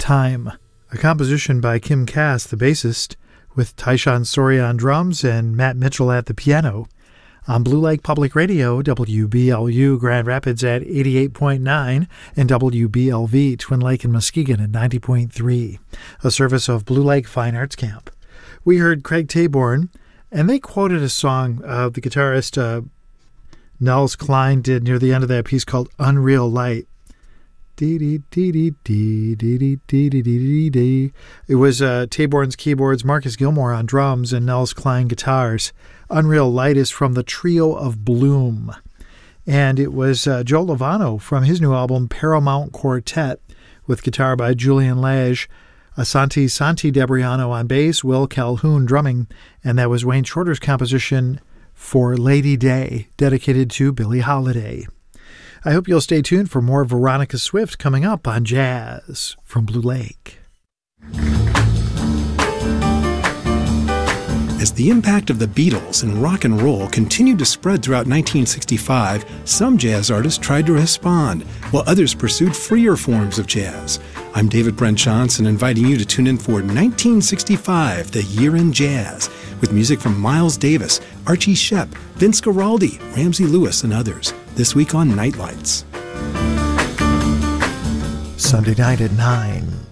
Time, a composition by Kim Cass, the bassist, with Tyshawn Soria on drums and Matt Mitchell at the piano, on Blue Lake Public Radio, WBLU Grand Rapids at 88.9, and WBLV Twin Lake and Muskegon at 90.3, a service of Blue Lake Fine Arts Camp. We heard Craig Taborn, and they quoted a song the guitarist Nels Cline did near the end of that piece called Unreal Light. It was Taborn's keyboards, Marcus Gilmore on drums, and Nels Cline guitars. Unreal Light is from the Trio of Bloom. And it was Joe Lovano from his new album Paramount Quartet, with guitar by Julian Lage, Asante Santi Debriano on bass, Will Calhoun drumming, and that was Wayne Shorter's composition for Lady Day, dedicated to Billie Holiday. I hope you'll stay tuned for more Veronica Swift coming up on Jazz from Blue Lake. As the impact of the Beatles and rock and roll continued to spread throughout 1965, some jazz artists tried to respond, while others pursued freer forms of jazz. I'm David Brent Johnson, inviting you to tune in for 1965, The Year in Jazz, with music from Miles Davis, Archie Shepp, Vince Guaraldi, Ramsey Lewis, and others. This week on Nightlights. Sunday night at 9.